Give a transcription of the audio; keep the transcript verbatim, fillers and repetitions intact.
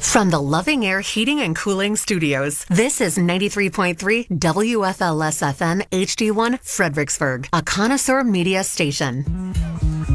From the Loving Air Heating and Cooling Studios, this is ninety-three point three W F L S F M H D one Fredericksburg, a connoisseur media station.